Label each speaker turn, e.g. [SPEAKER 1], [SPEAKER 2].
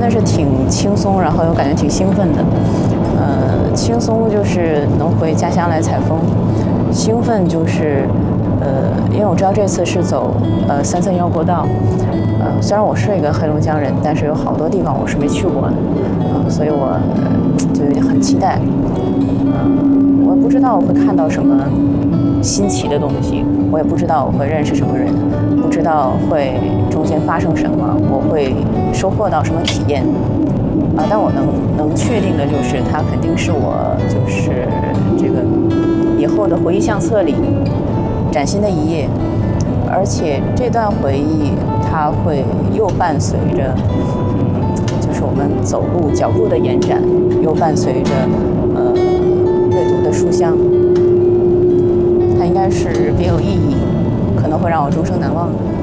[SPEAKER 1] 的是挺轻松，然后又感觉挺兴奋的。轻松就是能回家乡来采风，兴奋就是因为我知道这次是走331国道。虽然我是一个黑龙江人，但是有好多地方我是没去过的，所以我就有点很期待。我不知道我会看到什么新奇的东西，我也不知道我会认识什么人，不知道会中间发生什么，我会收获到什么体验。但我能确定的就是，它肯定是我就是这个以后的回忆相册里崭新的一页，而且这段回忆它会又伴随着，就是我们走路脚步的延展，又伴随着阅读的书香，它应该是别有意义，可能会让我终生难忘的。